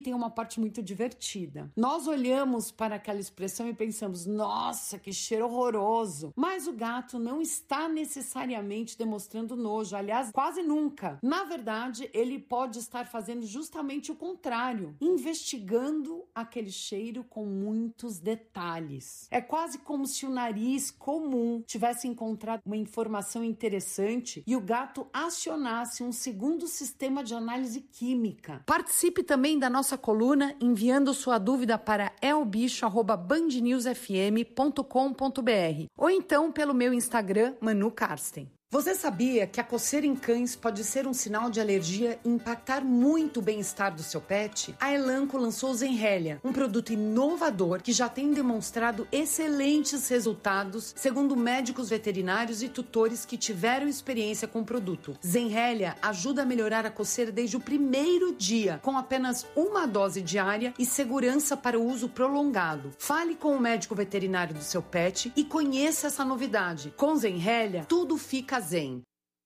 tem uma parte muito divertida. Nós olhamos para aquela expressão e pensamos, nossa, que cheiro horroroso. Mas o gato não está necessariamente demonstrando nojo, aliás, quase nunca. Na verdade, ele pode estar fazendo justamente o contrário, investigando aquele cheiro com muitos detalhes. É quase como se o nariz comum tivesse encontrado uma informação interessante e o gato acionasse um segundo sistema de análise química. Participe também da nossa coluna enviando sua dúvida para elbicho@bandnewsfm.com.br ou então pelo meu Instagram, Manu Karsten. Você sabia que a coceira em cães pode ser um sinal de alergia e impactar muito o bem-estar do seu pet? A Elanco lançou Zenrelia, um produto inovador que já tem demonstrado excelentes resultados, segundo médicos veterinários e tutores que tiveram experiência com o produto. Zenrelia ajuda a melhorar a coceira desde o primeiro dia, com apenas uma dose diária e segurança para o uso prolongado. Fale com o médico veterinário do seu pet e conheça essa novidade. Com Zenrelia, tudo fica zen.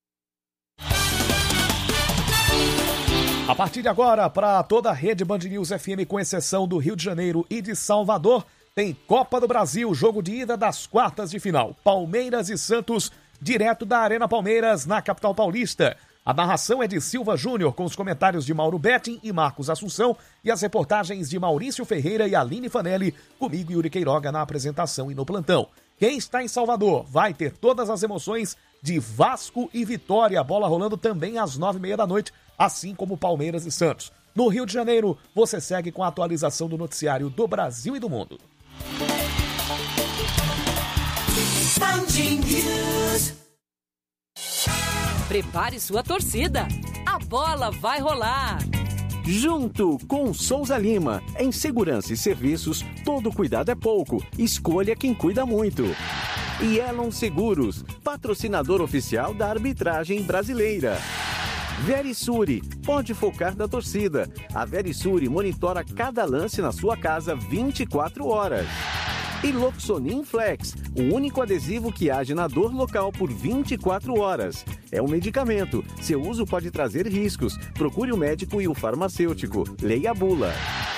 A partir de agora, para toda a rede Band News FM, com exceção do Rio de Janeiro e de Salvador, tem Copa do Brasil, jogo de ida das quartas de final. Palmeiras e Santos, direto da Arena Palmeiras, na capital paulista. A narração é de Silva Júnior, com os comentários de Mauro Betting e Marcos Assunção e as reportagens de Maurício Ferreira e Aline Fanelli, comigo Yuri Queiroga na apresentação e no plantão. Quem está em Salvador vai ter todas as emoções de Vasco e Vitória, a bola rolando também às 9h30 da noite, assim como Palmeiras e Santos. No Rio de Janeiro, você segue com a atualização do noticiário do Brasil e do mundo. Prepare sua torcida, a bola vai rolar. Junto com Souza Lima, em segurança e serviços, todo cuidado é pouco, escolha quem cuida muito. E Elon Seguros, patrocinador oficial da arbitragem brasileira. Verisure, pode focar da torcida. A Verisure monitora cada lance na sua casa 24 horas. E Loxonin Flex, o único adesivo que age na dor local por 24 horas. É um medicamento. Seu uso pode trazer riscos. Procure o médico e o farmacêutico. Leia a bula.